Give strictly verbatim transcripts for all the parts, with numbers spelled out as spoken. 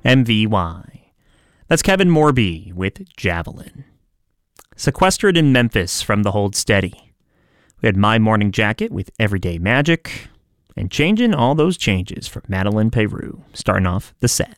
M V Y. That's Kevin Morby with Javelin. Sequestered in Memphis from the Hold Steady. We had My Morning Jacket with Everyday Magic. And Changing All Those Changes from Madeline Peru, starting off the set.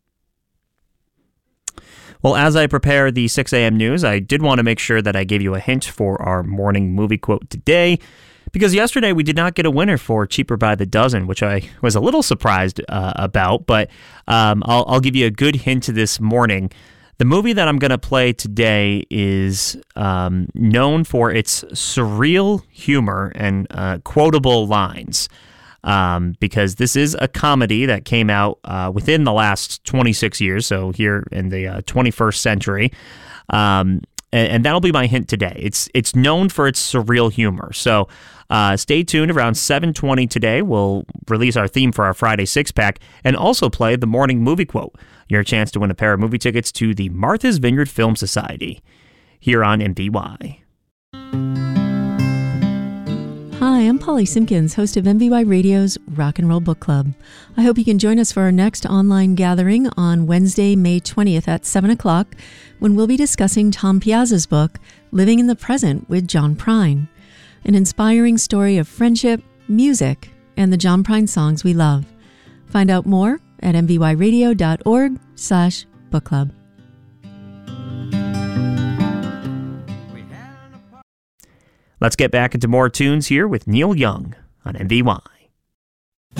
Well, as I prepare the six a.m. news, I did want to make sure that I gave you a hint for our morning movie quote today, because yesterday we did not get a winner for Cheaper by the Dozen, which I was a little surprised uh, about, but um, I'll, I'll give you a good hint this morning. The movie that I'm going to play today is um, known for its surreal humor and uh, quotable lines. Um, because this is a comedy that came out uh, within the last twenty-six years, so here in the uh, twenty-first century, um, and, and that'll be my hint today. It's it's known for its surreal humor, so uh, stay tuned. Around seven twenty today, we'll release our theme for our Friday six-pack and also play the morning movie quote, your chance to win a pair of movie tickets to the Martha's Vineyard Film Society, here on M V Y. Hi, I'm Polly Simpkins, host of M V Y Radio's Rock and Roll Book Club. I hope you can join us for our next online gathering on Wednesday, May twentieth at seven o'clock, when we'll be discussing Tom Piazza's book, Living in the Present with John Prine, an inspiring story of friendship, music, and the John Prine songs we love. Find out more at mvyradio.org slash book club. Let's get back into more tunes here with Neil Young on M V Y.